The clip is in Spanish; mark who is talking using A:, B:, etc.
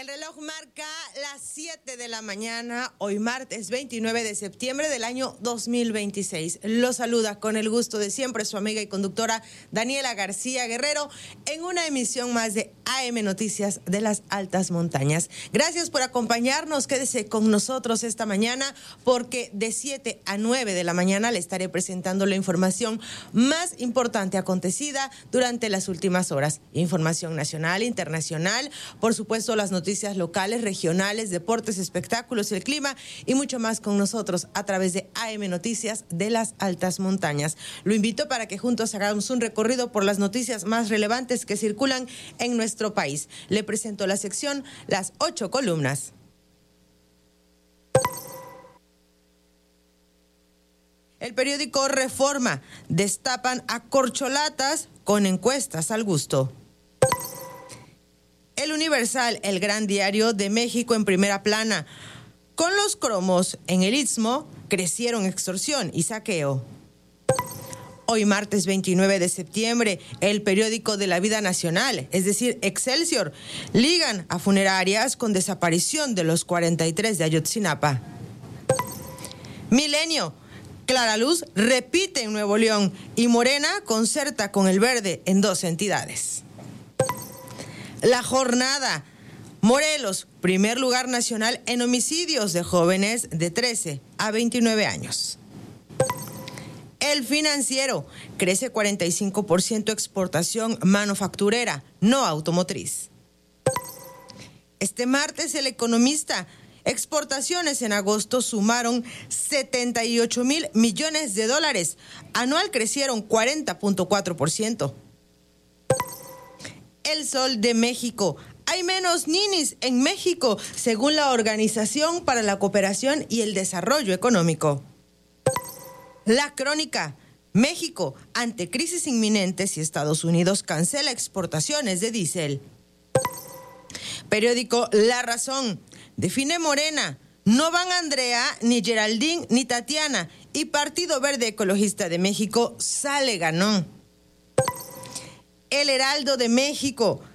A: El reloj marca las 7 de la mañana, hoy martes 29 de septiembre del año 2026. Lo saluda con el gusto de siempre su amiga y conductora Daniela García Guerrero en una emisión más de AM Noticias de las Altas Montañas. Gracias por acompañarnos, quédese con nosotros esta mañana porque de 7 a 9 de la mañana le estaré presentando la información más importante acontecida durante las últimas horas. Información nacional, internacional, por supuesto las noticias locales, regionales, deportes, espectáculos, el clima y mucho más con nosotros a través de AM Noticias de las Altas Montañas. Lo invito para que juntos hagamos un recorrido por las noticias más relevantes que circulan en nuestro país. Le presento la sección Las 8 columnas. El periódico Reforma: destapan a corcholatas con encuestas al gusto. El Universal, el gran diario de México en primera plana. Con los cromos en el Istmo crecieron extorsión y saqueo. Hoy martes 29 de septiembre, el periódico de la vida nacional, es decir, Excelsior, ligan a funerarias con desaparición de los 43 de Ayotzinapa. Milenio: Clara Luz repite en Nuevo León y Morena concerta con el Verde en 2 entidades. La Jornada: Morelos, primer lugar nacional en homicidios de jóvenes de 13 a 29 años. El Financiero: crece 45% exportación manufacturera, no automotriz. Este martes, El Economista: exportaciones en agosto sumaron 78,000 millones de dólares. Anual crecieron 40.4%. El Sol de México: hay menos ninis en México, según la Organización para la Cooperación y el Desarrollo Económico. La Crónica: México ante crisis inminente si Estados Unidos cancela exportaciones de diésel. Periódico La Razón: define Morena: no van Andrea, ni Geraldine, ni Tatiana, y Partido Verde Ecologista de México sale ganón. El Heraldo de México: